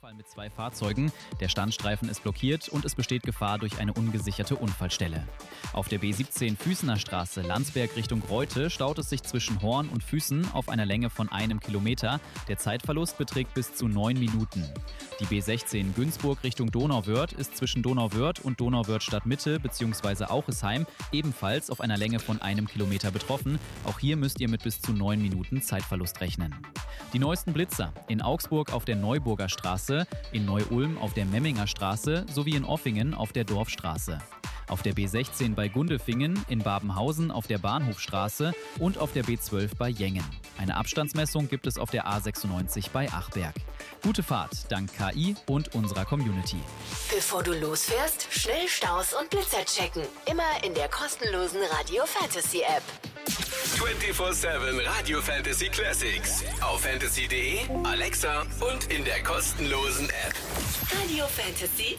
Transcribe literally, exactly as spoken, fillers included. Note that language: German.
Vorfall mit zwei Fahrzeugen. Der Standstreifen ist blockiert und es besteht Gefahr durch eine ungesicherte Unfallstelle. Auf der B siebzehn Füßener Straße Landsberg Richtung Reute staut es sich zwischen Horn und Füßen auf einer Länge von einem Kilometer. Der Zeitverlust beträgt bis zu neun Minuten. Die B sechzehn Günzburg Richtung Donauwörth ist zwischen Donauwörth und Donauwörth Stadtmitte bzw. Auchesheim ebenfalls auf einer Länge von einem Kilometer betroffen. Auch hier müsst ihr mit bis zu neun Minuten Zeitverlust rechnen. Die neuesten Blitzer in Augsburg auf der Neuburger Straße, in Neu-Ulm auf der Memminger Straße sowie in Offingen auf der Dorfstraße. Auf der B sechzehn bei Gundelfingen, in Babenhausen auf der Bahnhofstraße und auf der B zwölf bei Jengen. Eine Abstandsmessung gibt es auf der A sechsundneunzig bei Achberg. Gute Fahrt dank K I und unserer Community. Bevor du losfährst, schnell Staus und Blitzer checken. Immer in der kostenlosen Radio Fantasy App. vierundzwanzig sieben Radio Fantasy Classics. Auf fantasy punkt de, Alexa und in der kostenlosen App. Radio Fantasy